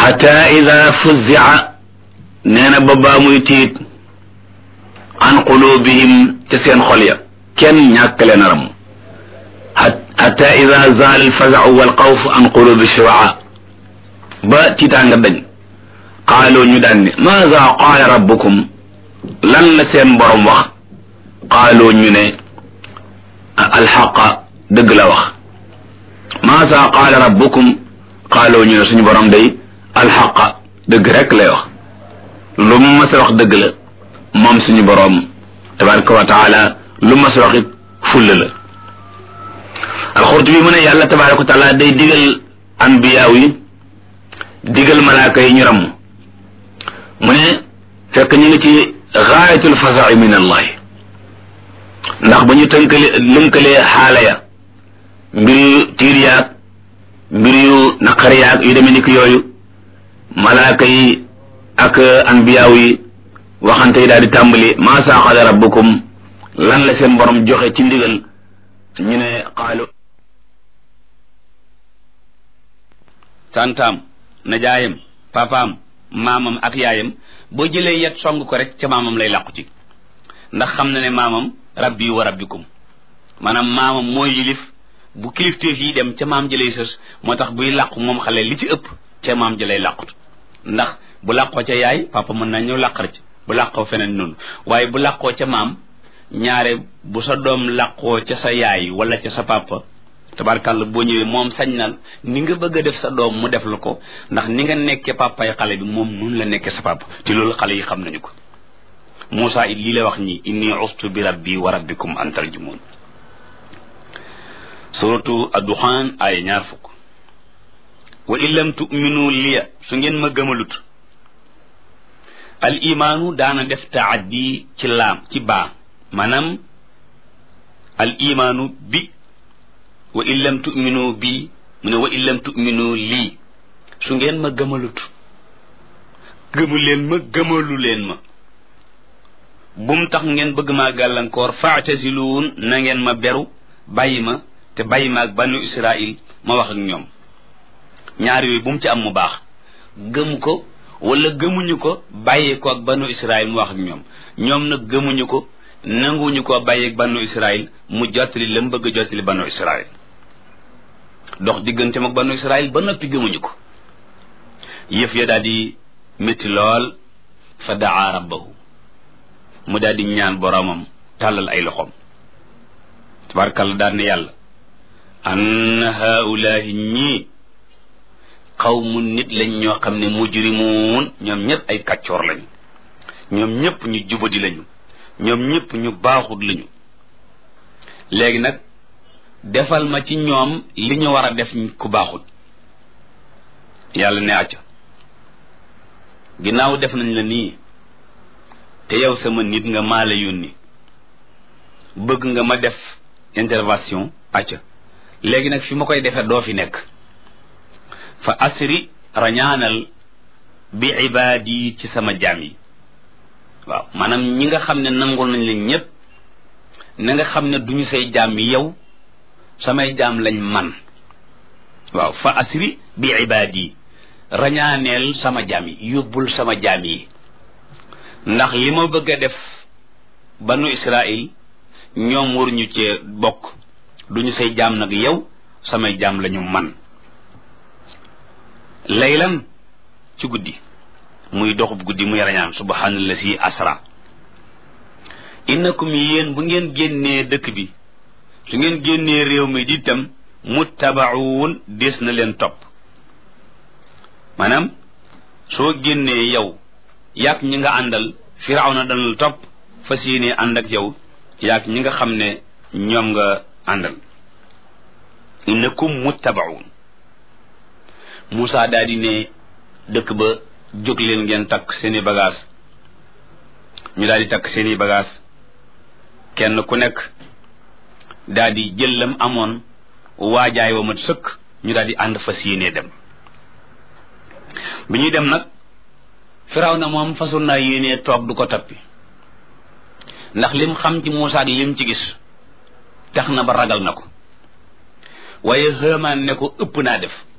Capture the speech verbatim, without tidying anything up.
xata ida fuzzi'a nee na ba baa muy tiit an qulubihim ca seen xol ya kenn ñàkk leen a ram xata ida zaal alfazau walxawfu an qulubi shuraa ba tiitaanga dañ qaaloo ñu daan ne maada qaala rabbukum lan la seen borom wax qaaloo ñu ne alxaqa dëgg la wax maada qaala rabbukum qaaloo ñu ne suñu borom day alxaqa dëgg rek lay wax lu mu mas a wax dëgg la moom suñu borom tabaraka wa taala lu mas a wax it fulla la alxurtubi mu ne yàlla tabaraka wa taala day digal anbiyaaw yi digal malaaka yi ñu ramm mu ne fekk ñu ngi ci gaayatul fasai min allahi ndax ba ñu tënkale lënkalee xaala ya mbir yu tiir yaag mbir yu naqar yaag yu demee ni ki yooyu malaaka yi ak anbiyaaw yi waxante yi daal di tàmbali maa saqala rabbukum lan la seen borom joxe ci ndigal ñu ne qaalu tantaam najaayam papaam maamam ak yaayam boo jëlee yet song ko rek ca maamam lay làqu ci ndax xam na ne maamam rabbi wa rabbikum maanaam maamam mooy yilif bu kilifteef yi dem ca maam jëlay sës moo tax buy làqu moom xale li ci ëpp ca maam jëlay làqut ndax bu làqoo ca yaay papa mën naa ñëw làqar ci bu làqoo feneen noonu waaye bu làqoo ca maam ñaare bu sa doom làqoo ca sa yaay wala ca sa papa tabarkàlla boo ñëwee moom sañ na ni nga bëgg a def sa doom mu def la ko ndax ni nga nekkee papay xale bi moom noonu la nekkee sa papa te loolu xale yi xam nañu ko Moussa it lii la wax ñi inni ustu bi rabbi wa rabbikum an tarjumun suratu ad-Duxaan ay ñaar fukk wa in lam tu'minu liya su ngeen ma gëmalut al imaanu daana def taaddi ci laam ci baa maanaam al imaanu bi wa in lam tu'minu bi mu ne wa in lam tu'minu lii su ngeen ma gëmalut gëmu leen ma gëmalu leen ma bum tax ngeen bëgg maa gàllankoor fa'taziluun na ngeen ma beru bàyyi ma te bàyyi ma ak banu Israil ma wax ak ñoom ñaar yooyu bu mu ci am mu baax gëm ko wala gëmuñu ko bàyyi ko ak banu Israil mu wax ak ñoom ñoom nag gëmuñu ko nanguñu ko bàyyi ak banu Israil mu jottali la mu bëgg a jottali banu Israil dox digganteem ak banu Israil ba noppi gëmuñu ko yëf ya daal di métti lool fa daa rabbahu mu daal di ñaan boromam tàllal ay loxoom tabarakalla daal ne yàlla an haulaahi ñii xawmu nit lañ ñoo xam ne mujrimuun ñoom ñëpp ay kàccoor lañu ñoom ñëpp ñu jubadi lañu ñoom ñëpp ñu baaxut lañu léegi nag defal ma ci ñoom li ñu war a def ku baaxut yàlla ne acca ginnaaw def nañ la nii te yow sama nit nga maa la yónni bëgg nga ma def intervention acca léegi nag fi ma koy defee doo fi nekk fa asri rañaanal bi ibaadi ci sama jaam yi waaw maanaam ñi nga xam ne nangul nañ leen ñëpp na nga xam ne duñu say jaam yi yow samay jaam lañ man waaw fa asri bi ibaadi rañaaneel sama jaam yi yóbbul sama jaam yi ndax li ma bëgg a def banu Israil ñoom waruñu cee bokk duñu say jaam nag yow samay jaam lañu man laylan ci guddi muy doxub guddi muy rañaan subhaanallazi asra innakum yéen bu ngeen génnee dëkk bi su ngeen génnee réew mi di tam muttabaun des na leen topp maanaam soo génnee yow yaag ñi nga àndal firawna dana la topp fas yéene ànd ak yow yaag ñi nga xam ne ñoom nga àndal innakum muttabaun Moussa daal di ne dëkk ba jóg leen ngeen takk seeni bagage ñu daal di takk seeni bagage kenn ku nekk daal di jël lam amoon waajaay wa mat sëkk ñu daal di ànd fas yéenee dem bi ñuy dem nag Firawna moom fasul naa yéenee toog du ko tappi ndax lim xam ci Moussa ak lim ci gis tax na ba ragal na ko waaye Haamaan ne ko ëpp naa def